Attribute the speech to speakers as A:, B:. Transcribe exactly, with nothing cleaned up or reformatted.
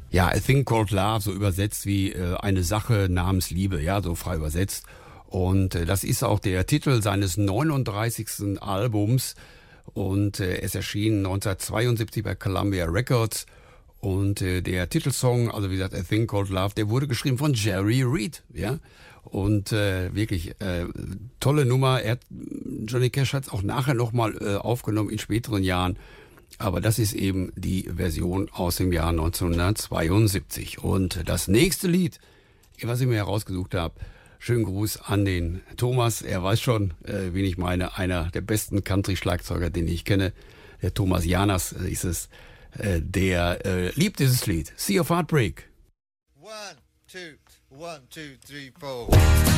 A: Ja, A Thing Called Love, so übersetzt wie äh, eine Sache namens Liebe, ja, so frei übersetzt. Und äh, das ist auch der Titel seines neununddreißigsten Albums. Und äh, es erschien neunzehnhundertzweiundsiebzig bei Columbia Records. Und äh, der Titelsong, also wie gesagt, A Thing Called Love, der wurde geschrieben von Jerry Reed, ja. Und äh, wirklich äh, tolle Nummer. Er hat, Johnny Cash hat es auch nachher nochmal äh, aufgenommen in späteren Jahren. Aber das ist eben die Version aus dem Jahr neunzehnhundertzweiundsiebzig. Und das nächste Lied, was ich mir herausgesucht habe, schönen Gruß an den Thomas. Er weiß schon, äh, wen ich meine. Einer der besten Country-Schlagzeuger, den ich kenne. Der Thomas Janas äh, ist es. Äh, der äh, liebt dieses Lied. Sea of Heartbreak.
B: One, two, one, two, three, four.